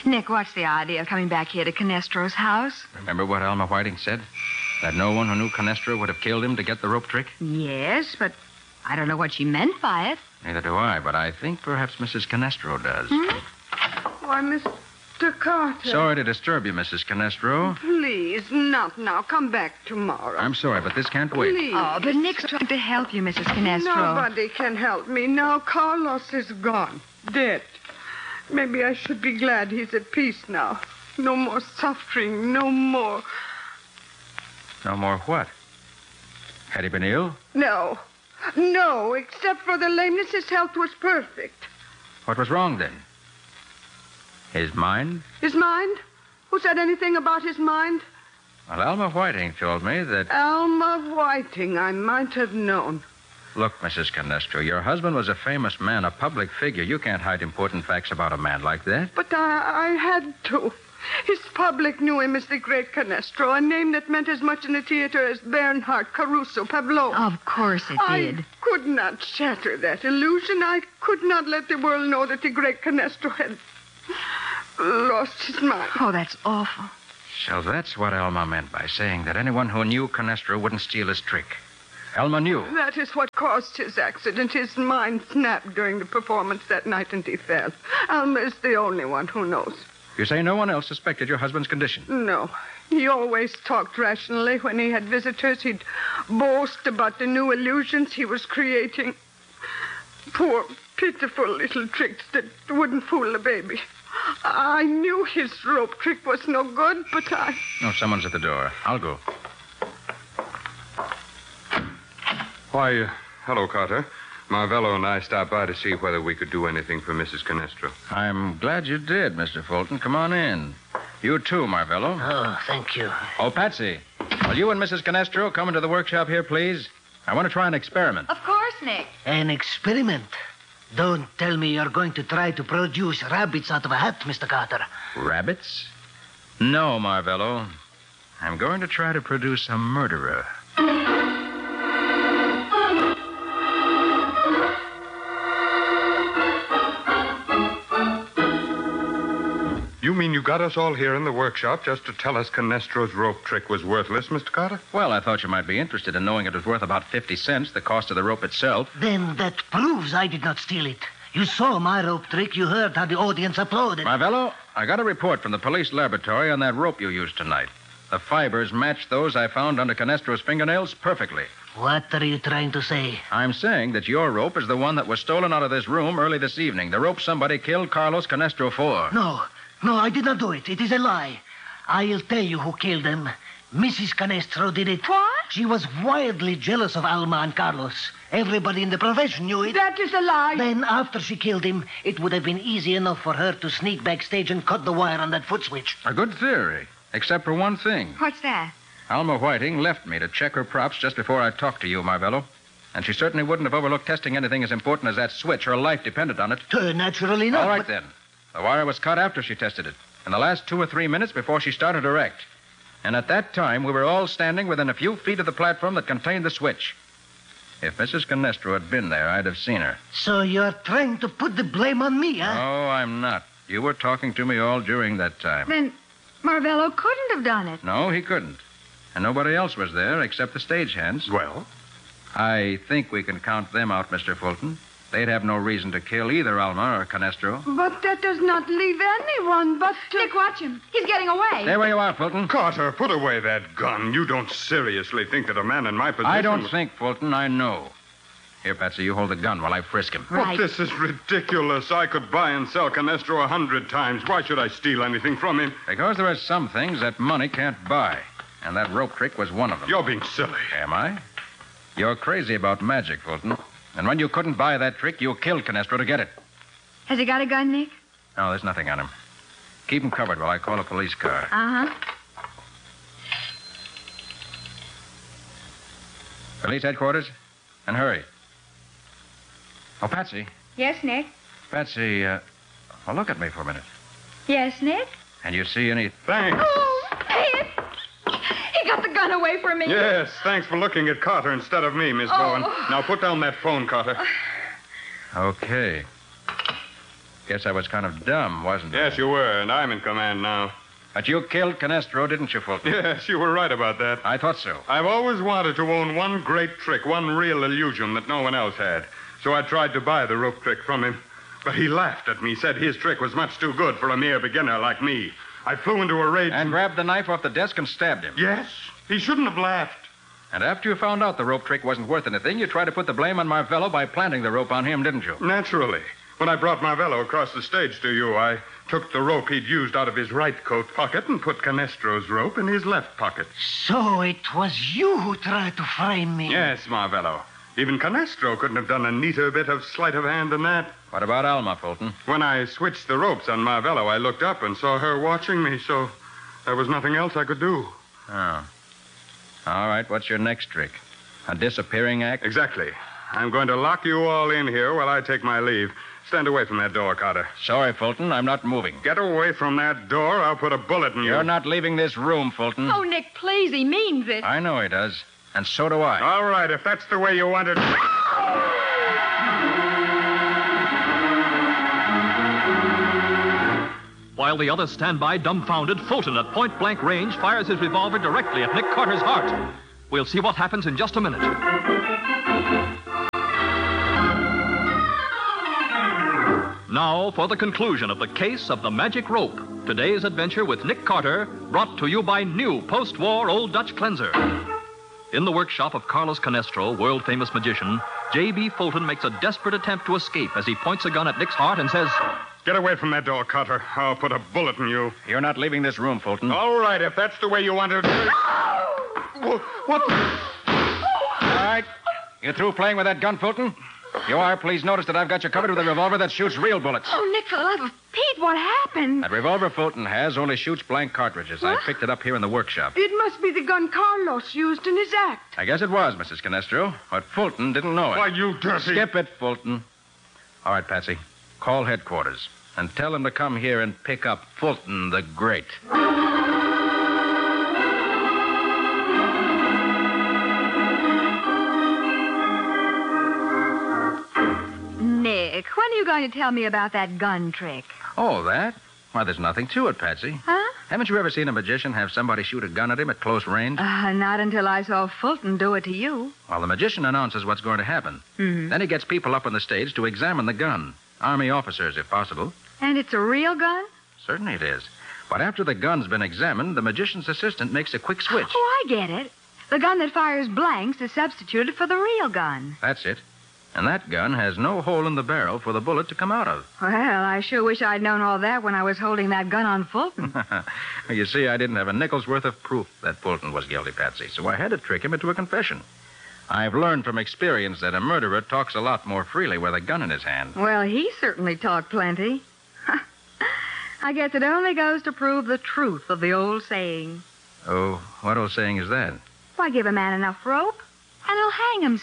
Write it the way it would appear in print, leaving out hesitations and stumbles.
Nick, what's the idea of coming back here to Canestro's house? Remember what Alma Whiting said? That no one who knew Canestro would have killed him to get the rope trick? Yes, but I don't know what she meant by it. Neither do I, but I think perhaps Mrs. Canestro does. Why, Mr. Carter. Sorry to disturb you, Mrs. Canestro. Please, not now. Come back tomorrow. I'm sorry, but this can't wait. Please. Oh, but Nick's trying to help you, Mrs. Canestro. Nobody can help me now. Carlos is gone. Dead. Maybe I should be glad he's at peace now. No more suffering. No more. No more what? Had he been ill? No. No, except for the lameness, his health was perfect. What was wrong then? His mind? His mind? Who said anything about his mind? Well, Alma Whiting told me that... Alma Whiting, I might have known. Look, Mrs. Canestro, your husband was a famous man, a public figure. You can't hide important facts about a man like that. But I had to. His public knew him as the great Canestro, a name that meant as much in the theater as Bernhardt, Caruso, Pavlov. Of course it did. I could not shatter that illusion. I could not let the world know that the great Canestro had lost his mind. Oh, that's awful. So that's what Alma meant by saying that anyone who knew Canestro wouldn't steal his trick. Alma knew. That is what caused his accident. His mind snapped during the performance that night and he fell. Alma is the only one who knows. You say no one else suspected your husband's condition? No. He always talked rationally. When he had visitors, he'd boast about the new illusions he was creating. Poor, pitiful little tricks that wouldn't fool a baby. I knew his rope trick was no good, but No, someone's at the door. I'll go. Why, hello, Carter. Marvello and I stopped by to see whether we could do anything for Mrs. Canestro. I'm glad you did, Mr. Fulton. Come on in. You too, Marvello. Oh, thank you. Oh, Patsy, will you and Mrs. Canestro come into the workshop here, please? I want to try an experiment. Of course, Nick. An experiment? Don't tell me you're going to try to produce rabbits out of a hat, Mr. Carter. Rabbits? No, Marvello. I'm going to try to produce a murderer. You mean you got us all here in the workshop just to tell us Canestro's rope trick was worthless, Mr. Carter? Well, I thought you might be interested in knowing it was worth about 50 cents, the cost of the rope itself. Then that proves I did not steal it. You saw my rope trick. You heard how the audience applauded. Marvello, I got a report from the police laboratory on that rope you used tonight. The fibers matched those I found under Canestro's fingernails perfectly. What are you trying to say? I'm saying that your rope is the one that was stolen out of this room early this evening. The rope somebody killed Carlos Canestro for. No, I did not do it. It is a lie. I'll tell you who killed them. Mrs. Canestro did it. What? She was wildly jealous of Alma and Carlos. Everybody in the profession knew it. that is a lie. Then, after she killed him, it would have been easy enough for her to sneak backstage and cut the wire on that foot switch. A good theory, except for one thing. What's that? Alma Whiting left me to check her props just before I talked to you, Marvello. And she certainly wouldn't have overlooked testing anything as important as that switch. Her life depended on it. Naturally not. All right, but- then. The wire was cut after she tested it, in the last 2 or 3 minutes before she started her act. And at that time, we were all standing within a few feet of the platform that contained the switch. If Mrs. Canestro had been there, I'd have seen her. So you're trying to put the blame on me, huh? No, I'm not. You were talking to me all during that time. Then Marvello couldn't have done it. No, he couldn't. And nobody else was there except the stagehands. Well? I think we can count them out, Mr. Fulton. They'd have no reason to kill either Alma or Canestro. But that does not leave anyone but to... Nick, watch him. He's getting away. Stay where you are, Fulton. Carter, put away that gun. You don't seriously think that a man in my position... I don't think, Fulton. I know. Here, Patsy, you hold the gun while I frisk him. Right. But this is ridiculous. I could buy and sell Canestro 100 times. Why should I steal anything from him? Because there are some things that money can't buy. And that rope trick was one of them. You're being silly. Am I? You're crazy about magic, Fulton. And when you couldn't buy that trick, you killed Canestro to get it. Has he got a gun, Nick? No, there's nothing on him. Keep him covered while I call a police car. Uh-huh. Police headquarters? And hurry. Oh, Patsy. Yes, Nick? Patsy, well, look at me for a minute. Yes, Nick? And you see any... Thanks. Oh, hey, he got the gun away from me. Yes, thanks for looking at Carter instead of me, Miss Oh. Bowen. Now put down that phone, Carter. Okay. Guess I was kind of dumb, wasn't I? Yes, you were, and I'm in command now. But you killed Canestro, didn't you, Fulton? Yes, you were right about that. I thought so. I've always wanted to own one great trick, one real illusion that no one else had. So I tried to buy the rope trick from him. But he laughed at me, said his trick was much too good for a mere beginner like me. I flew into a rage And grabbed the knife off the desk and stabbed him. Yes, he shouldn't have laughed. And after you found out the rope trick wasn't worth anything, you tried to put the blame on Marvello by planting the rope on him, didn't you? Naturally. When I brought Marvello across the stage to you, I took the rope he'd used out of his right coat pocket and put Canestro's rope in his left pocket. So it was you who tried to frame me. Yes, Marvello. Even Canestro couldn't have done a neater bit of sleight of hand than that. What about Alma, Fulton? When I switched the ropes on Marvello, I looked up and saw her watching me, so there was nothing else I could do. Oh. All right, what's your next trick? A disappearing act? Exactly. I'm going to lock you all in here while I take my leave. Stand away from that door, Carter. Sorry, Fulton, I'm not moving. Get away from that door, I'll put a bullet in you. You're not leaving this room, Fulton. Oh, Nick, please, he means it. I know he does. And so do I. All right, if that's the way you want it. While the others stand by dumbfounded, Fulton at point-blank range fires his revolver directly at Nick Carter's heart. We'll see what happens in just a minute. Now for the conclusion of the case of the magic rope. Today's adventure with Nick Carter, brought to you by new post-war Old Dutch cleanser. In the workshop of Carlos Canestro, world-famous magician, J.B. Fulton makes a desperate attempt to escape as he points a gun at Nick's heart and says, Get away from that door, Carter. I'll put a bullet in you. You're not leaving this room, Fulton. All right, if that's the way you want it. What? All right. You through playing with that gun, Fulton? You are. Please notice that I've got you covered with a revolver that shoots real bullets. Oh, Nick, for the love of Pete, what happened? That revolver Fulton has only shoots blank cartridges. I picked it up here in the workshop. It must be the gun Carlos used in his act. I guess it was, Mrs. Canestro, but Fulton didn't know it. Why, you dirty... Skip it, Fulton. All right, Patsy. Call headquarters and tell them to come here and pick up Fulton the Great. Nick, when are you going to tell me about that gun trick? Oh, that? Why, there's nothing to it, Patsy. Huh? Haven't you ever seen a magician have somebody shoot a gun at him at close range? Not until I saw Fulton do it to you. Well, the magician announces what's going to happen. Mm-hmm. Then he gets people up on the stage to examine the gun. Army officers, if possible. And it's a real gun? Certainly it is. But after the gun's been examined, the magician's assistant makes a quick switch. Oh, I get it. The gun that fires blanks is substituted for the real gun. That's it. And that gun has no hole in the barrel for the bullet to come out of. Well, I sure wish I'd known all that when I was holding that gun on Fulton. You see, I didn't have a nickel's worth of proof that Fulton was guilty, Patsy, so I had to trick him into a confession. I've learned from experience that a murderer talks a lot more freely with a gun in his hand. Well, he certainly talked plenty. I guess it only goes to prove the truth of the old saying. Oh, what old saying is that? Why, give a man enough rope, and he'll hang himself.